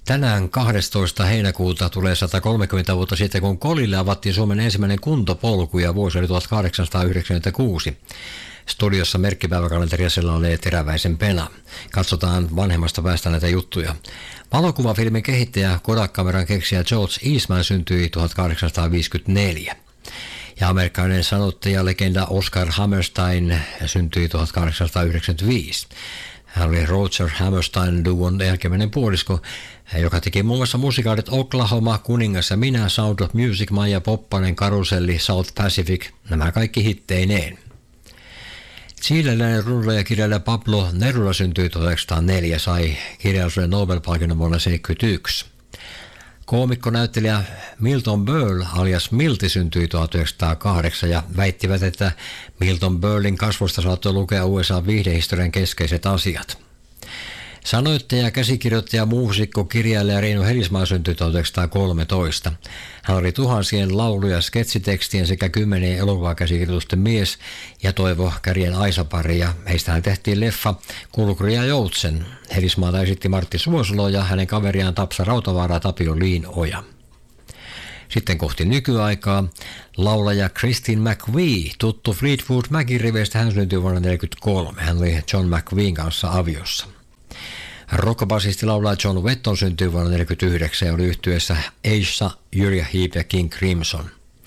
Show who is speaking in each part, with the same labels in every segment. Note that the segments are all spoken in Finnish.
Speaker 1: Tänään 12. heinäkuuta tulee 130 vuotta sitten, kun Kolille avattiin Suomen ensimmäinen kuntopolku ja vuosi oli 1896. Studiossa merkkipäiväkalenteriasella oli Teräväisen Pena. Katsotaan vanhemmasta päästä näitä juttuja. Valokuvafilmin kehittäjä Kodak-kameran keksijä George Eastman syntyi 1854. Ja amerikkalainen sanottaja legenda Oscar Hammerstein syntyi 1895. Hän oli Roger Hammerstein duon jälkimmäinen puolisko, joka teki muun muassa musikaalit Oklahoma, Kuningas ja minä, Sound of Music, Maija Poppanen, Karuselli, South Pacific, nämä kaikki hitteineen. Chileläinen runoilija ja kirjailija Pablo Neruda syntyi 1904 ja sai kirjallisuuden Nobel-palkinnon vuonna 1971. Koomikkonäyttelijä Milton Berle alias Milti syntyi 1908 ja väittivät, että Milton Berlen kasvosta saattoi lukea USA-viihdehistorian keskeiset asiat. Sanoittaja, käsikirjoittaja, muusikko, kirjailija Reino Helismaa syntyi 1913. Hän oli tuhansien lauluja, sketsitekstien sekä 10 elokuvakäsikirjoitusten mies ja Toivo Kärjen Aisa-pari, ja heistähän tehtiin leffa Kulkuri ja Joutsen. Helismaata esitti Martti Suosalo ja hänen kaveriaan Tapsa Rautavaara Tapio Liinoja. Sitten kohti nykyaikaa laulaja Christine McVie, tuttu Fleetwood Macin riveistä, hän syntyi vuonna 1943. Hän oli John McVien kanssa aviossa. Rockbasisti laulaja John Wetton syntyi vuonna 1949 ja oli yhtyeessä Ace, Uriah Heep ja King Crimson.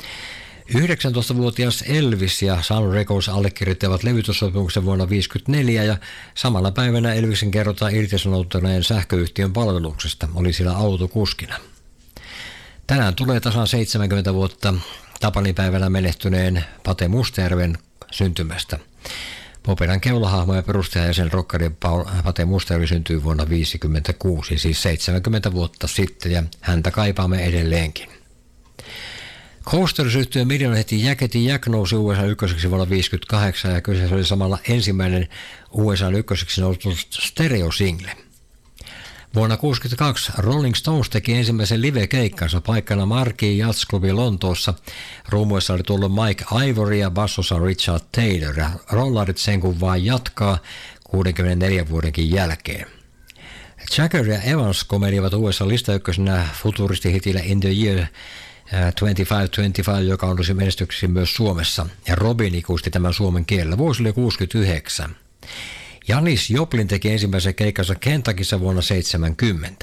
Speaker 1: 19-vuotias Elvis ja Sun Records allekirjoittavat levytyssopimuksen vuonna 1954 ja samana päivänä Elviksen kerrotaan irtisanoutuneen sähköyhtiön palveluksesta, oli siellä autokuskina. Tänään tulee tasan 70 vuotta tapaninpäivänä menehtyneen Pate Mustajärven syntymästä. Popedan keulahahmo ja perustajajäsen rokkari Pate Mustajärvi syntyi vuonna 1956, siis 70 vuotta sitten, ja häntä kaipaamme edelleenkin. Coasters-yhtyeen miljoonahiti Jacketin Jack nousi USA ykköseksi vuonna 1958, ja kyseessä oli samalla ensimmäinen USA ykköseksi noussut stereosingle. Vuonna 1962 Rolling Stones teki ensimmäisen live-keikkansa paikkana Marquee Yachts Clubi Lontoossa. Ruumuissa oli tullut Mike Ivory ja bassossa Richard Taylor. Ja rollarit sen kun vaan jatkaa 64 vuodenkin jälkeen. Jagger ja Evans komedivat USA listaykkösenä futuristihitillä In the Year 2525, joka on tosi menestyksessä myös Suomessa. Ja Robin ikuisti tämän suomen kielellä. Vuosi oli 69. Janis Joplin teki ensimmäisen keikkansa Kentuckyssa vuonna 1970.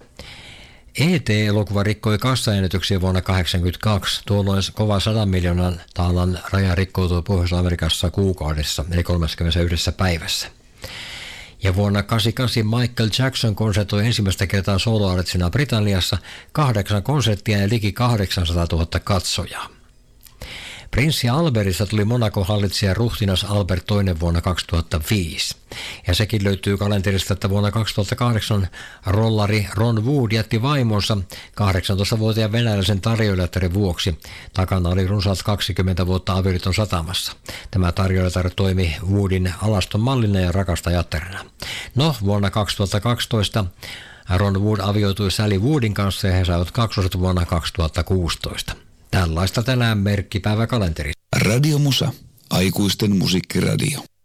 Speaker 1: E.T.-elokuva rikkoi kassaennätyksiä vuonna 1982. Tuolloin kova 100 miljoonan taalan raja rikkoutui Pohjois-Amerikassa kuukaudessa, eli 31 päivässä. Ja vuonna 1988 Michael Jackson konsertoi ensimmäistä kertaa soloartistina Britanniassa 8 konserttia ja liki 800 000 katsojaa. Prinssi Albertista tuli Monacon hallitsija ruhtinas Albert II vuonna 2005. Ja sekin löytyy kalenterista, että vuonna 2008 rollari Ron Wood jätti vaimonsa 18-vuotiaan venäläisen tarjoilijattaren vuoksi. Takana oli runsaat 20 vuotta avioliiton satamassa. Tämä tarjoilijatar toimi Woodin alaston mallina ja rakastajattarina. No, vuonna 2012 Ron Wood avioitui Sally Woodin kanssa ja he saivat kaksoset vuonna 2016. Tällaista tänään merkkipäiväkalenterissa.
Speaker 2: Radio Musa, aikuisten musiikkiradio.